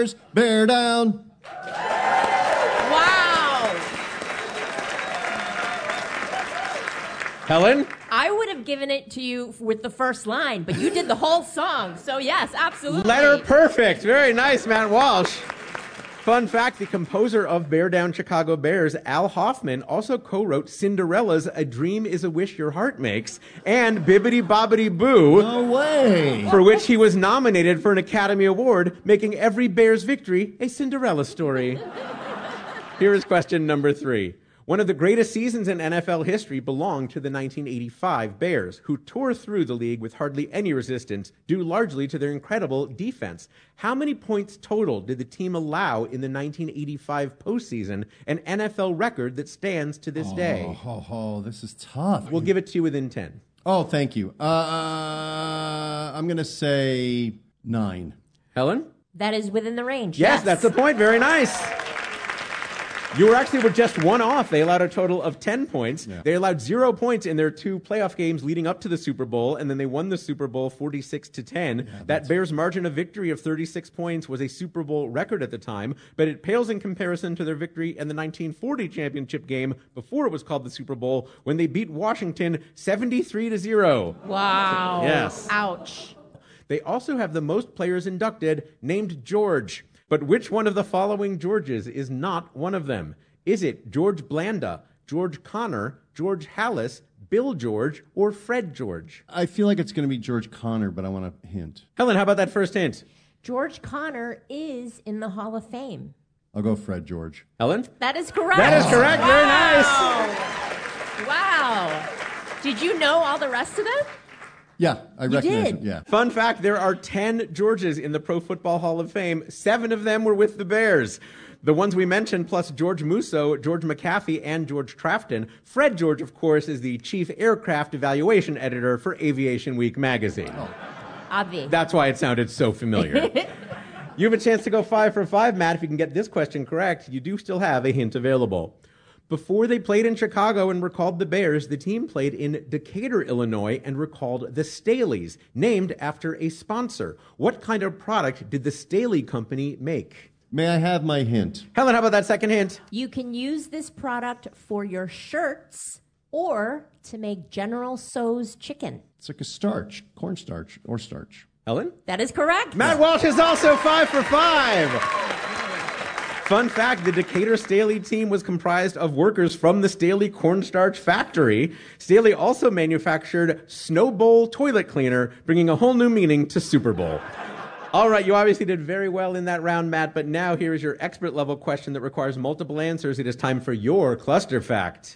Bear down. Wow. Helen? I would have given it to you with the first line, but you did the whole song. So, yes, absolutely. Letter perfect. Very nice, Matt Walsh. Fun fact, the composer of Bear Down Chicago Bears, Al Hoffman, also co-wrote Cinderella's A Dream is a Wish Your Heart Makes and Bibbidi Bobbidi Boo. No way. For which he was nominated for an Academy Award, making every Bears victory a Cinderella story. Here is question number 3. One of the greatest seasons in NFL history belonged to the 1985 Bears, who tore through the league with hardly any resistance, due largely to their incredible defense. How many points total did the team allow in the 1985 postseason, an NFL record that stands to this day? This is tough. We'll give it to you within 10. Oh, thank you. I'm going to say 9. Helen? That is within the range. Yes, that's the point. Very nice. You were just one off. They allowed a total of 10 points. Yeah. They allowed 0 points in their 2 playoff games leading up to the Super Bowl, and then they won the Super Bowl 46-10. Yeah, that Bears margin of victory of 36 points was a Super Bowl record at the time, but it pales in comparison to their victory in the 1940 championship game before it was called the Super Bowl, when they beat Washington 73-0. Wow. Yes. Ouch. They also have the most players inducted named George. But which one of the following Georges is not one of them? Is it George Blanda, George Connor, George Halas, Bill George, or Fred George? I feel like it's going to be George Connor, but I want a hint. Helen, how about that first hint? George Connor is in the Hall of Fame. I'll go Fred George. Helen? That is correct. That is correct. Wow. Very nice. Wow. Did you know all the rest of them? Yeah, I recognize did. it. Yeah. Fun fact, there are 10 Georges in the Pro Football Hall of Fame. 7 of them were with the Bears. The ones we mentioned, plus George Musso, George McAfee, and George Trafton. Fred George, of course, is the chief aircraft evaluation editor for Aviation Week magazine. Oh. Obvious. That's why it sounded so familiar. You have a chance to go 5 for 5, Matt. If you can get this question correct, you do still have a hint available. Before they played in Chicago and were called the Bears, the team played in Decatur, Illinois, and were called the Staleys, named after a sponsor. What kind of product did the Staley Company make? May I have my hint? Helen, how about that second hint? You can use this product for your shirts or to make General Tso's chicken. It's like a starch, cornstarch or starch. Helen? That is correct. Matt Walsh is also 5 for 5. Fun fact, the Decatur Staley team was comprised of workers from the Staley cornstarch factory. Staley also manufactured Snow Bowl toilet cleaner, bringing a whole new meaning to Super Bowl. All right, you obviously did very well in that round, Matt, but now here is your expert level question that requires multiple answers. It is time for your cluster fact.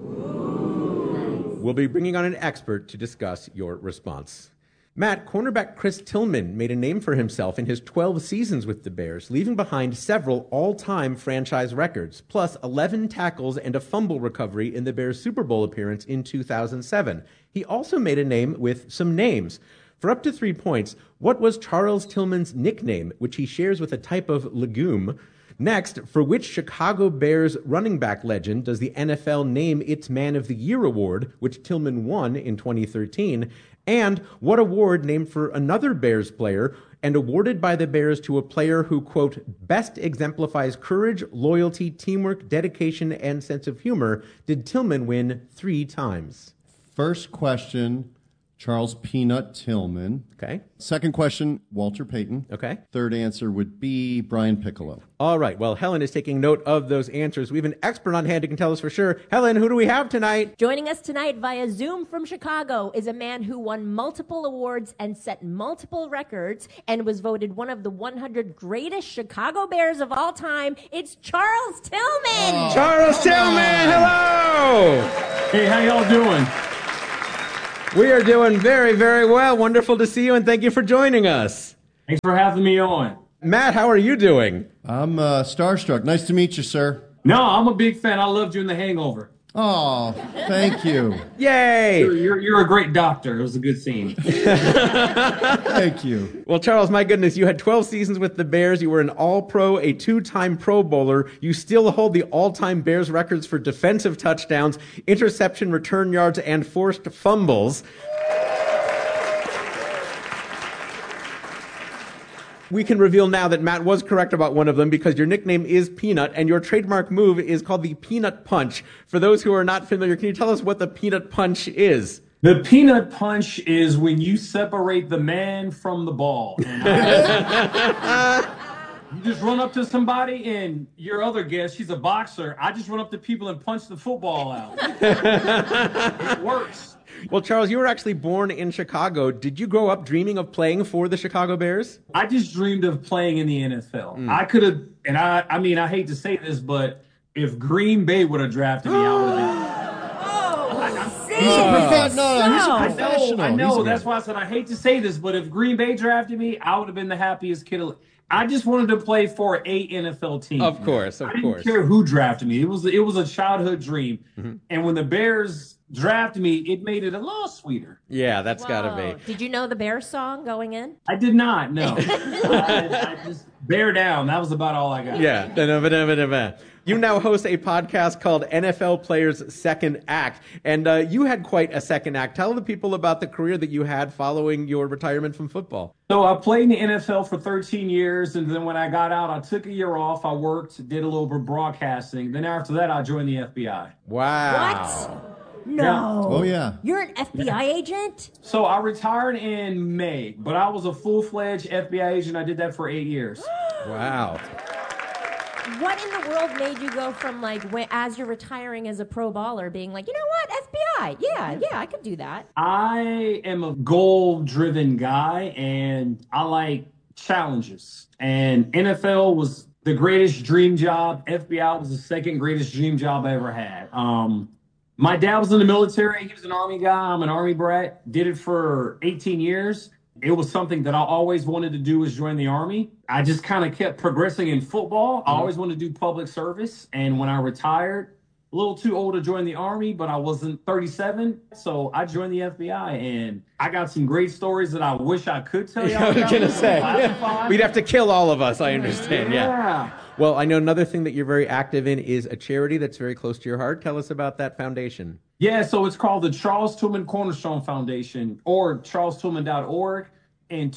We'll be bringing on an expert to discuss your response. Matt, cornerback Chris Tillman made a name for himself in his 12 seasons with the Bears, leaving behind several all-time franchise records, plus 11 tackles and a fumble recovery in the Bears' Super Bowl appearance in 2007. He also made a name with some names. For up to 3 points, what was Charles Tillman's nickname, which he shares with a type of legume? Next, for which Chicago Bears running back legend does the NFL name its Man of the Year award, which Tillman won in 2013? And what award named for another Bears player and awarded by the Bears to a player who, quote, best exemplifies courage, loyalty, teamwork, dedication, and sense of humor, did Tillman win 3 times? First question, Charles Peanut Tillman. Okay. Second question, Walter Payton. Okay. Third answer would be Brian Piccolo. All right. Well, Helen is taking note of those answers. We have an expert on hand who can tell us for sure. Helen, who do we have tonight? Joining us tonight via Zoom from Chicago is a man who won multiple awards and set multiple records and was voted one of the 100 greatest Chicago Bears of all time. It's Charles Tillman. Oh, Charles Tillman, hello. Hey, how y'all doing? We are doing very, very well. Wonderful to see you, and thank you for joining us. Thanks for having me on. Matt, how are you doing? I'm starstruck. Nice to meet you, sir. No, I'm a big fan. I loved you in The Hangover. Oh, thank you. Yay! You're a great doctor. It was a good scene. Thank you. Well, Charles, my goodness, you had 12 seasons with the Bears. You were an All-Pro, a 2-time Pro Bowler. You still hold the all-time Bears records for defensive touchdowns, interception, return yards, and forced fumbles. We can reveal now that Matt was correct about one of them because your nickname is Peanut and your trademark move is called the Peanut Punch. For those who are not familiar, can you tell us what the Peanut Punch is? The peanut punch is when you separate the man from the ball. And you just run up to somebody and your other guest, she's a boxer. I just run up to people and punch the football out. It works. Well, Charles, you were actually born in Chicago. Did you grow up dreaming of playing for the Chicago Bears? I just dreamed of playing in the NFL. I could have, and I mean, I hate to say this, but if Green Bay would have drafted me, I would have. He's a professional. I know. That's why I said I hate to say this, but if Green Bay drafted me, I would have been the happiest kid. I just wanted to play for a NFL team. Of course. I didn't care who drafted me. It was a childhood dream. And when the Bears drafted me, it made it a little sweeter. Yeah, that's got to be. Did you know the Bears song going in? I did not, no. I just bear down. That was about all I got. Yeah. You now host a podcast called NFL Players Second Act, and you had quite a second act. Tell the people about the career that you had following your retirement from football. So I played in the NFL for 13 years, and then when I got out, I took a year off. I worked, did a little bit of broadcasting. Then after that, I joined the FBI. Wow. What? No. Yeah. Oh, yeah. You're an FBI agent? So I retired in May, but I was a full-fledged FBI agent. I did that for 8 years. Wow. What in the world made you go from as you're retiring as a pro baller being like, you know what, FBI, yeah, I could do that. I am a goal-driven guy, and I like challenges. And NFL was the greatest dream job. FBI was the second greatest dream job I ever had. My dad was in the military. He was an Army guy. I'm an Army brat. Did it for 18 years. It was something that I always wanted to do was join the Army. I just kind of kept progressing in football. I always wanted to do public service. And when I retired, a little too old to join the Army, but I wasn't 37. So I joined the FBI, and I got some great stories that I wish I could tell you. I was going to say, we'd have to kill all of us, I understand. Yeah. Well, I know another thing that you're very active in is a charity that's very close to your heart. Tell us about that foundation. Yeah, so it's called the Charles Tillman Cornerstone Foundation, or charlestillman.org. In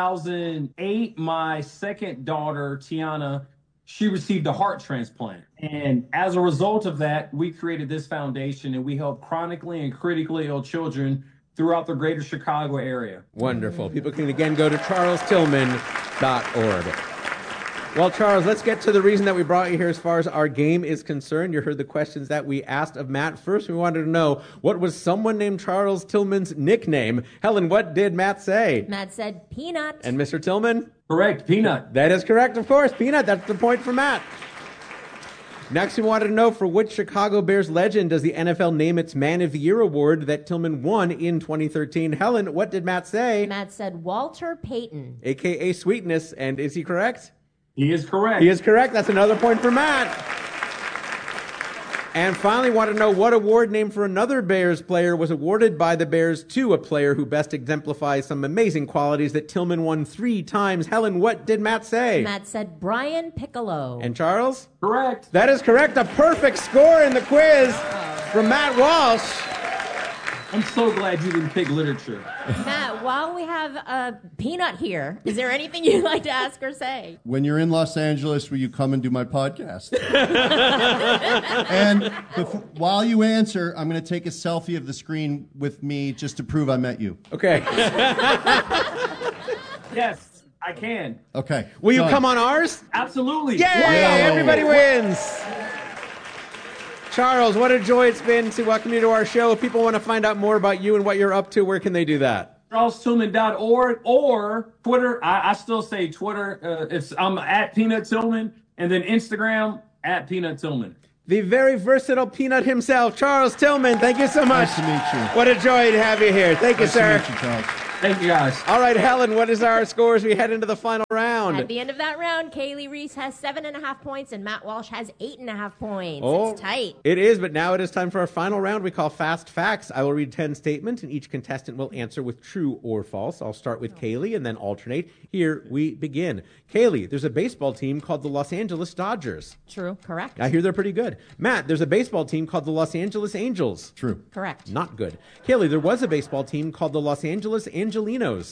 2008, my second daughter, Tiana, she received a heart transplant. And as a result of that, we created this foundation, and we help chronically and critically ill children throughout the greater Chicago area. Wonderful. People can, again, go to charlestillman.org. Well, Charles, let's get to the reason that we brought you here as far as our game is concerned. You heard the questions that we asked of Matt. First, we wanted to know, what was someone named Charles Tillman's nickname? Helen, what did Matt say? Matt said Peanut. And Mr. Tillman? Correct, Peanut. That is correct, of course. Peanut, that's the point for Matt. Next, we wanted to know, for which Chicago Bears legend does the NFL name its Man of the Year award that Tillman won in 2013? Helen, what did Matt say? Matt said Walter Payton. A.K.A. Sweetness, and is he correct? He is correct. He is correct. That's another point for Matt. And finally, want to know what award named for another Bears player was awarded by the Bears to a player who best exemplifies some amazing qualities that Tillman won 3 times. Helen, what did Matt say? Matt said Brian Piccolo. And Charles? Correct. That is correct. A perfect score in the quiz from Matt Walsh. I'm so glad you didn't pick literature. Matt, while we have Peanut here, is there anything you'd like to ask or say? When you're in Los Angeles, will you come and do my podcast? And while you answer, I'm going to take a selfie of the screen with me just to prove I met you. Okay. Yes, I can. Okay. Will you Done. come on ours? Absolutely. Yay! Everybody wins. Charles, what a joy it's been to welcome you to our show. If people want to find out more about you and what you're up to, where can they do that? CharlesTillman.org or Twitter. I still say Twitter. I'm at Peanut Tillman, and then Instagram at Peanut Tillman. The very versatile Peanut himself, Charles Tillman. Thank you so much. Nice to meet you. What a joy to have you here. Thank you, Nice sir. to meet you, Charles. Thank you, guys. All right, Helen, what is our score as we head into the final round? At the end of that round, Kaylee Reese has 7.5 points and Matt Walsh has 8.5 points. Oh, it's tight. It is, but now it is time for our final round we call Fast Facts. I will read 10 statements, and each contestant will answer with true or false. I'll start with Kaylee and then alternate. Here we begin. Kaylee, there's a baseball team called the Los Angeles Dodgers. True. Correct. I hear they're pretty good. Matt, there's a baseball team called the Los Angeles Angels. True. Correct. Not good. Kaylee, there was a baseball team called the Los Angeles Angelinos.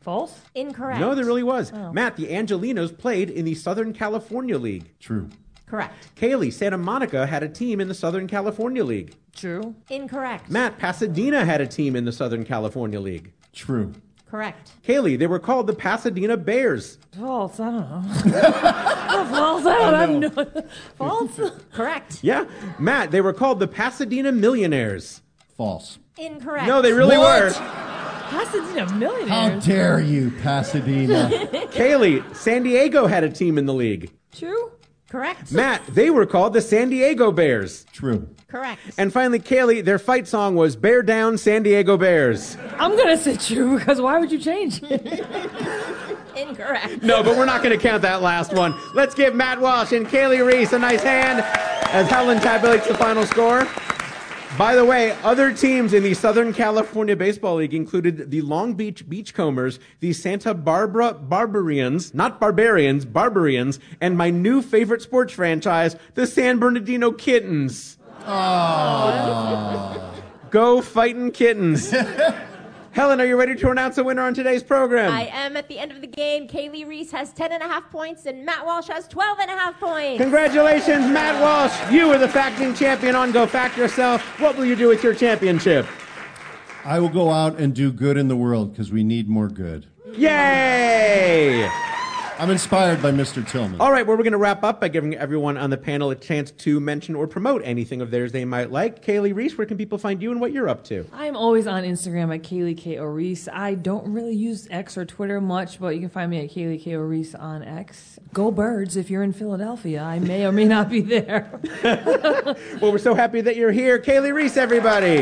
False? Incorrect. No, there really was. Matt, the Angelinos played in the Southern California League. True. Correct. Kaylee, Santa Monica had a team in the Southern California League. True. Incorrect. Matt, Pasadena had a team in the Southern California League. True. Correct. Kaylee, they were called the Pasadena Bears. False. I don't know. False. I don't know. False? Correct. Yeah. Matt, they were called the Pasadena Millionaires. False. Incorrect. No, they really What? were. Pasadena How Millionaires. dare you, Pasadena? Kaylee, San Diego had a team in the league. True. Correct. Matt, they were called the San Diego Bears. True. Correct. And finally, Kaylee, their fight song was Bear Down San Diego Bears. I'm going to say true because why would you change it? Incorrect. No, but we're not going to count that last one. Let's give Matt Walsh and Kaylee Reese a nice hand as Helen tabulates the final score. By the way, other teams in the Southern California Baseball League included the Long Beach Beachcombers, the Santa Barbara Barbarians, not Barbarians, Barbarians, and my new favorite sports franchise, the San Bernardino Kittens. Go Fightin' Kittens. Helen, are you ready to announce the winner on today's program? I am at the end of the game. Kaylee Reese has 10.5 points and Matt Walsh has 12.5 points. Congratulations, Matt Walsh. You are the facting champion on Go Fact Yourself. What will you do with your championship? I will go out and do good in the world because we need more good. Yay! I'm inspired by Mr. Tillman. All right, well, we're going to wrap up by giving everyone on the panel a chance to mention or promote anything of theirs they might like. Kaylee Reese, where can people find you and what you're up to? I'm always on Instagram at Kaylee K. Reese. I don't really use X or Twitter much, but you can find me at Kaylee K. Reese on X. Go Birds if you're in Philadelphia. I may or may not be there. Well, we're so happy that you're here. Kaylee Reese, everybody.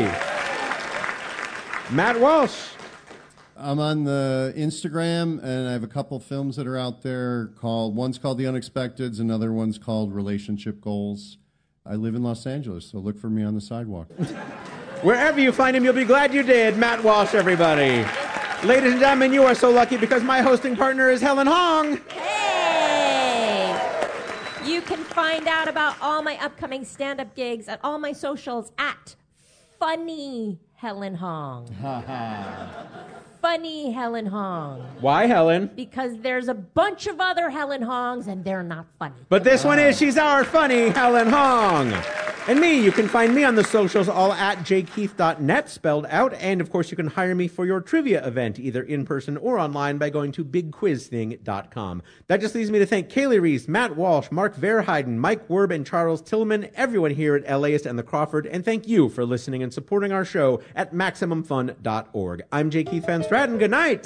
Matt Walsh. I'm on the Instagram, and I have a couple films that are out there one's called The Unexpecteds, another one's called Relationship Goals. I live in Los Angeles, so look for me on the sidewalk. Wherever you find him, you'll be glad you did. Matt Walsh, everybody. Ladies and gentlemen, you are so lucky because my hosting partner is Helen Hong. Hey! You can find out about all my upcoming stand-up gigs at all my socials at Funny Helen Hong. Funny Helen Hong. Why, Helen? Because there's a bunch of other Helen Hongs and they're not funny. But this one is, she's our funny Helen Hong. And me, you can find me on the socials all at jkeith.net, spelled out. And, of course, you can hire me for your trivia event, either in person or online, by going to bigquizthing.com. That just leaves me to thank Kaylee Reese, Matt Walsh, Mark Verheiden, Mike Werb, and Charles Tillman, everyone here at LAist and the Crawford, and thank you for listening and supporting our show at MaximumFun.org. I'm J. Keith Van Stratton. Good night.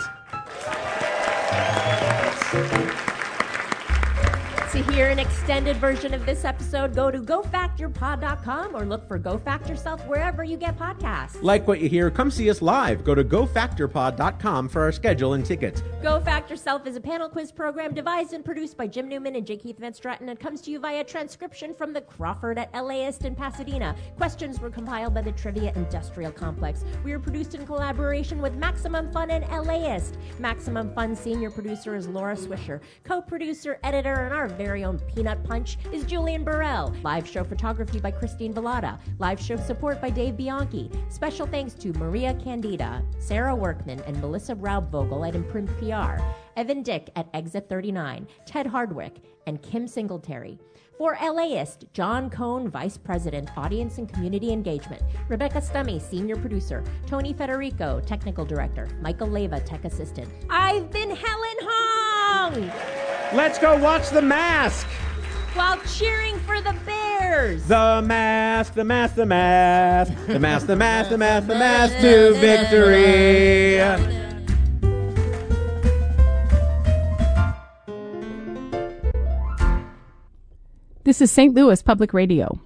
To hear an extended version of this episode, go to gofactyourpod.com or look for Go Fact Yourself wherever you get podcasts. Like what you hear, come see us live. Go to gofactorpod.com for our schedule and tickets. Go Fact Yourself is a panel quiz program devised and produced by Jim Newman and J. Keith Van Stratton and comes to you via transcription from the Crawford at LAist in Pasadena. Questions were compiled by the Trivia Industrial Complex. We are produced in collaboration with Maximum Fun and LAist. Maximum Fun senior producer is Laura Swisher. Co-producer, editor, and our very own Peanut Punch is Julian Burrell. Live show photography by Christine Vallada. Live show support by Dave Bianchi. Special thanks to Maria Candida, Sarah Workman, and Melissa Raubvogel at Imprint PR, Evan Dick at Exit 39, Ted Hardwick, and Kim Singletary. For LAist, John Cohn, Vice President, Audience and Community Engagement, Rebecca Stummy, Senior Producer, Tony Federico, Technical Director, Michael Leva, Tech Assistant. I've been Helen Hong! Let's go watch The Mask. While cheering for the Bears! The mask, the mask, the mask. The mask, the mask, the mask, the mask to victory. This is St. Louis Public Radio.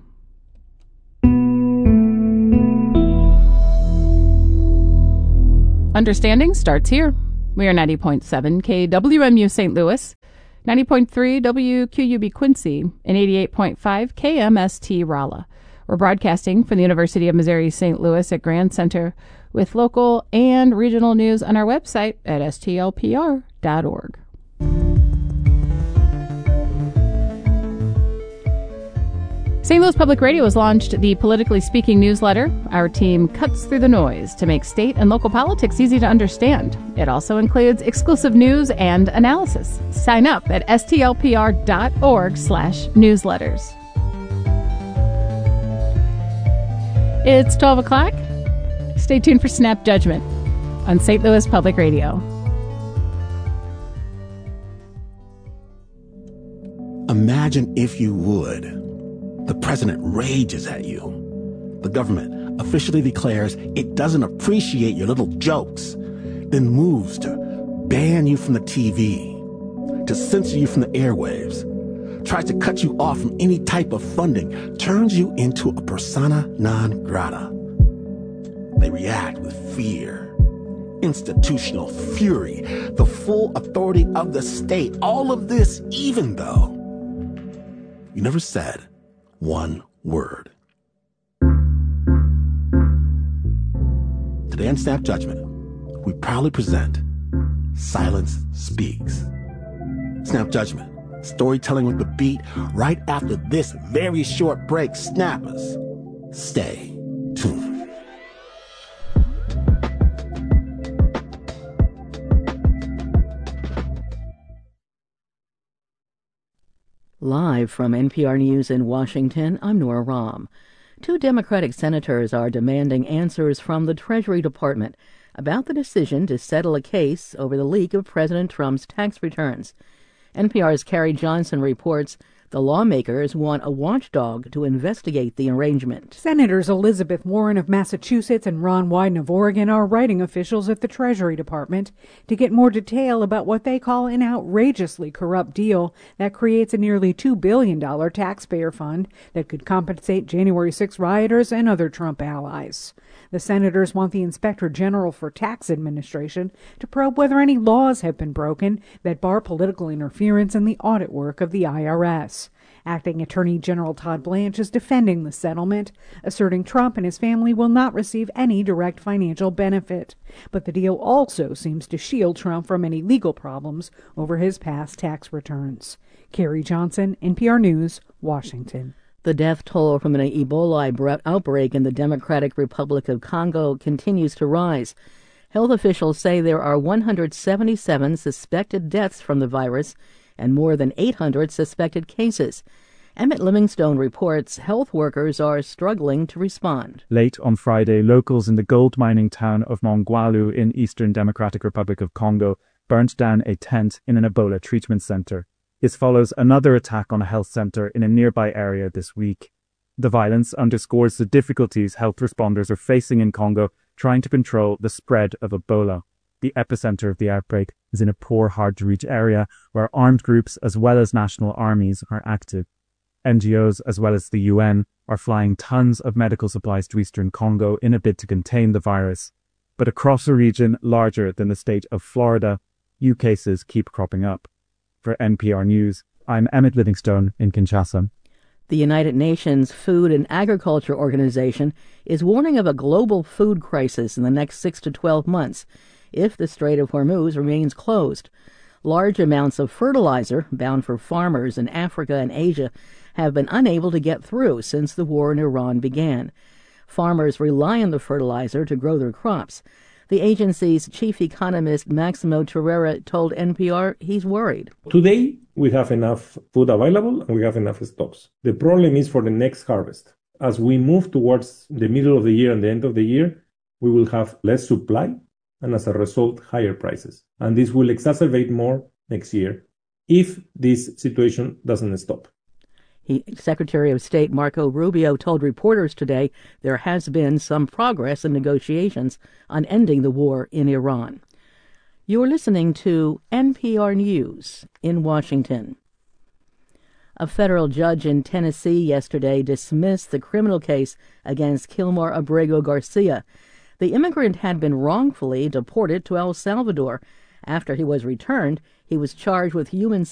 Understanding starts here. We are 90.7 KWMU St. Louis, 90.3 WQUB Quincy, and 88.5 KMST Rolla. We're broadcasting from the University of Missouri St. Louis at Grand Center with local and regional news on our website at stlpr.org. St. Louis Public Radio has launched the Politically Speaking newsletter. Our team cuts through the noise to make state and local politics easy to understand. It also includes exclusive news and analysis. Sign up at stlpr.org/newsletters. It's 12 o'clock. Stay tuned for Snap Judgment on St. Louis Public Radio. Imagine, if you would, the president rages at you. The government officially declares it doesn't appreciate your little jokes, then moves to ban you from the TV, to censor you from the airwaves, tries to cut you off from any type of funding, turns you into a persona non grata. They react with fear, institutional fury, the full authority of the state. All of this, even though you never said one word. Today on Snap Judgment, we proudly present Silence Speaks. Snap Judgment, storytelling with the beat. Right after this very short break, snappers, stay tuned. Live from NPR News in Washington, I'm Nora Rahm. 2 Democratic senators are demanding answers from the Treasury Department about the decision to settle a case over the leak of President Trump's tax returns. NPR's Carrie Johnson reports the lawmakers want a watchdog to investigate the arrangement. Senators Elizabeth Warren of Massachusetts and Ron Wyden of Oregon are writing officials at the Treasury Department to get more detail about what they call an outrageously corrupt deal that creates a nearly $2 billion taxpayer fund that could compensate January 6 rioters and other Trump allies. The senators want the Inspector General for Tax Administration to probe whether any laws have been broken that bar political interference in the audit work of the IRS. Acting Attorney General Todd Blanche is defending the settlement, asserting Trump and his family will not receive any direct financial benefit. But the deal also seems to shield Trump from any legal problems over his past tax returns. Carrie Johnson, NPR News, Washington. The death toll from an Ebola outbreak in the Democratic Republic of Congo continues to rise. Health officials say there are 177 suspected deaths from the virus and more than 800 suspected cases. Emmett Livingstone reports health workers are struggling to respond. Late on Friday, locals in the gold mining town of Mongwalu in Eastern Democratic Republic of Congo burnt down a tent in an Ebola treatment center. This follows another attack on a health center in a nearby area this week. The violence underscores the difficulties health responders are facing in Congo trying to control the spread of Ebola. The epicenter of the outbreak is in a poor, hard-to-reach area where armed groups as well as national armies are active. NGOs as well as the UN are flying tons of medical supplies to eastern Congo in a bid to contain the virus. But across a region larger than the state of Florida, new cases keep cropping up. For NPR News, I'm Emmett Livingstone in Kinshasa. The United Nations Food and Agriculture Organization is warning of a global food crisis in the next 6 to 12 months if the Strait of Hormuz remains closed. Large amounts of fertilizer bound for farmers in Africa and Asia have been unable to get through since the war in Iran began. Farmers rely on the fertilizer to grow their crops. The agency's chief economist, Maximo Torreira, told NPR he's worried. Today, we have enough food available and we have enough stocks. The problem is for the next harvest. As we move towards the middle of the year and the end of the year, we will have less supply and as a result, higher prices. And this will exacerbate more next year if this situation doesn't stop. Secretary of State Marco Rubio told reporters today there has been some progress in negotiations on ending the war in Iran. You're listening to NPR News in Washington. A federal judge in Tennessee yesterday dismissed the criminal case against Kilmar Abrego Garcia. The immigrant had been wrongfully deported to El Salvador. After he was returned, he was charged with human